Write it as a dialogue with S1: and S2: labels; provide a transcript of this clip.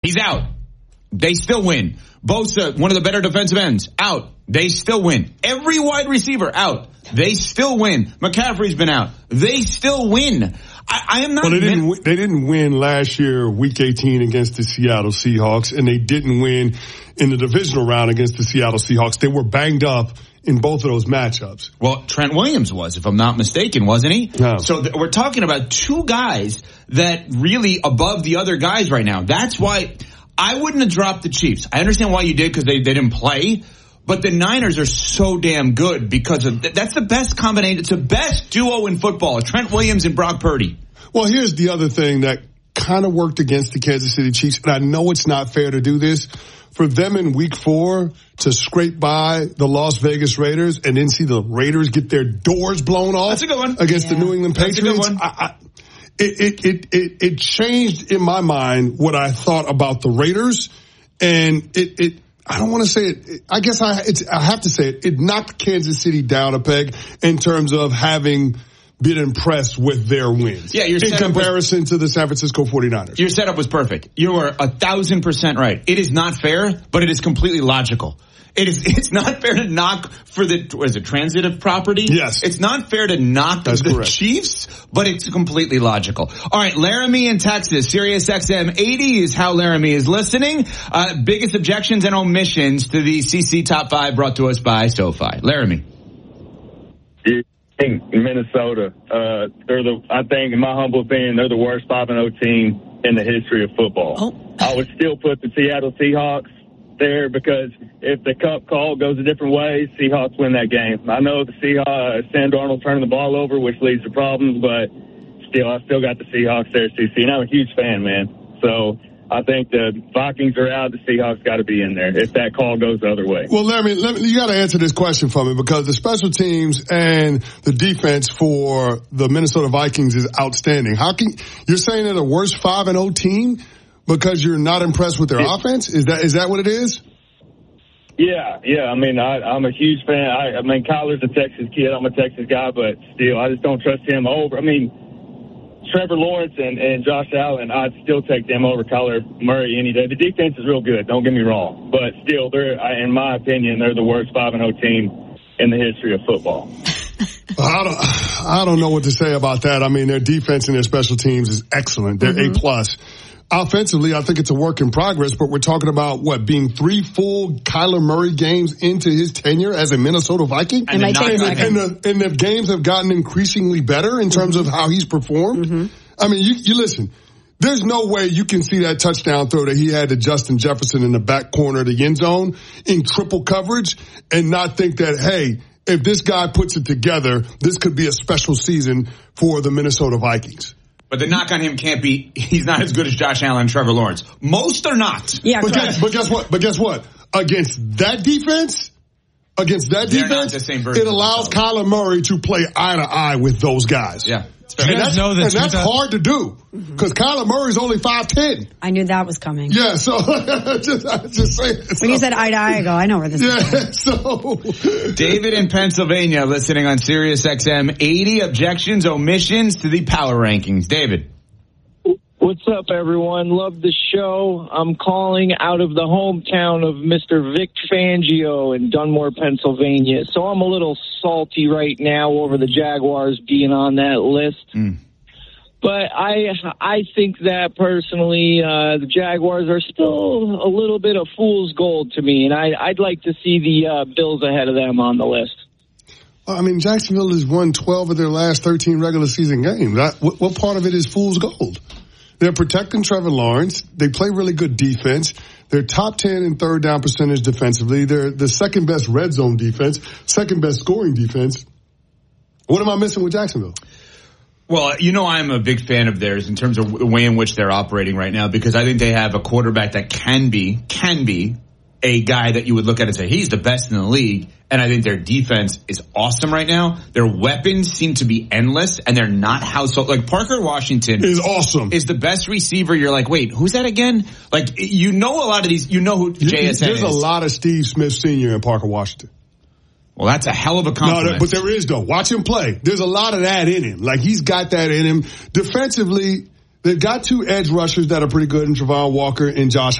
S1: He's out. They still win. Bosa, one of the better defensive ends, out. They still win. Every wide receiver, out. They still win. McCaffrey's been out. They still win. I am not.
S2: Well, they didn't win last year, Week 18 against the Seattle Seahawks, and they didn't win in the divisional round against the Seattle Seahawks. They were banged up in both of those matchups.
S1: Well, Trent Williams was, if I'm not mistaken, wasn't he?
S2: No.
S1: So we're talking about two guys that really above the other guys right now. That's why I wouldn't have dropped the Chiefs. I understand why you did because they didn't play. But the Niners are so damn good because that's the best combination. It's the best duo in football, Trent Williams and Brock Purdy.
S2: Well, here's the other thing that kind of worked against the Kansas City Chiefs, and I know it's not fair to do this. For them in Week 4 to scrape by the Las Vegas Raiders and then see the Raiders get their doors blown off
S1: That's a good one.
S2: against the New England Patriots, it changed in my mind what I thought about the Raiders, and I don't want to say it. I guess I have to say it. It knocked Kansas City down a peg in terms of having been impressed with their wins.
S1: Yeah,
S2: in comparison to the San Francisco 49ers.
S1: Your setup was perfect. You are 1,000% right. It is not fair, but it is completely logical. It's not fair to knock for transitive property?
S2: Yes.
S1: It's not fair to knock the Chiefs, but it's completely logical. All right, Laramie in Texas, Sirius XM 80 is how Laramie is listening. Biggest objections and omissions to the CC Top 5 brought to us by SoFi. Laramie.
S3: Minnesota, I think, in my humble opinion, they're the worst 5-0 team in the history of football.
S4: Oh.
S3: I would still put the Seattle Seahawks there because if the cup call goes a different way, Seahawks win that game. I know the Seahawks, Sam Darnold turning the ball over, which leads to problems, but I still got the Seahawks there, CC, and I'm a huge fan, man. So I think the Vikings are out. The Seahawks got to be in there if that call goes the other way.
S2: Well, you got to answer this question for me because the special teams and the defense for the Minnesota Vikings is outstanding. You're saying they're the worst 5-0 team because you're not impressed with their offense? Is that what it is?
S3: Yeah. I mean, I'm a huge fan. I mean, Kyler's a Texas kid. I'm a Texas guy, but still, I just don't trust him over. I mean, Trevor Lawrence and Josh Allen, I'd still take them over Kyler Murray any day. The defense is real good, don't get me wrong. But still, in my opinion, they're the worst 5-0 team in the history of football.
S2: I don't know what to say about that. I mean, their defense and their special teams is excellent. They're A+. Offensively, I think it's a work in progress, but we're talking about being 3 full Kyler Murray games into his tenure as a Minnesota Viking?
S4: And
S2: the games have gotten increasingly better in terms of how he's performed. Mm-hmm. I mean, you listen, there's no way you can see that touchdown throw that he had to Justin Jefferson in the back corner of the end zone in triple coverage and not think that, hey, if this guy puts it together, this could be a special season for the Minnesota Vikings.
S1: But the knock on him can't be he's not as good as Josh Allen and Trevor Lawrence. Most are not.
S4: Yeah,
S2: but guess what? Against that defense, it allows Kyler Murray to play eye to eye with those guys.
S1: Yeah.
S2: And that's hard to do because Kyler Murray's only 5'10".
S4: I knew that was coming.
S2: Yeah, so just saying.
S4: When you said eye to eye, I go, I know where this is going.
S2: So
S1: David in Pennsylvania listening on Sirius XM 80 objections, omissions to the power rankings. David.
S5: What's up, everyone? Love the show. I'm calling out of the hometown of Mr. Vic Fangio in Dunmore, Pennsylvania. So I'm a little salty right now over the Jaguars being on that list. But I think that personally, the Jaguars are still a little bit of fool's gold to me, and I'd like to see the Bills ahead of them on the list.
S2: I mean, Jacksonville has won 12 of their last 13 regular season games. What part of it is fool's gold? They're protecting Trevor Lawrence. They play really good defense. They're top 10 in third down percentage defensively. They're the second best red zone defense, second best scoring defense. What am I missing with Jacksonville?
S1: Well, I'm a big fan of theirs in terms of the way in which they're operating right now because I think they have a quarterback that can be a guy that you would look at and say, he's the best in the league. And I think their defense is awesome right now. Their weapons seem to be endless and they're not household. Like Parker Washington
S2: is awesome.
S1: Is the best receiver. You're like, wait, who's that again? Like, a lot of these, who JSN is.
S2: There's a lot of Steve Smith Sr. and Parker Washington.
S1: Well, that's a hell of a compliment.
S2: No, but there is though. Watch him play. There's a lot of that in him. Like he's got that in him. Defensively, they've got 2 edge rushers that are pretty good in Travon Walker and Josh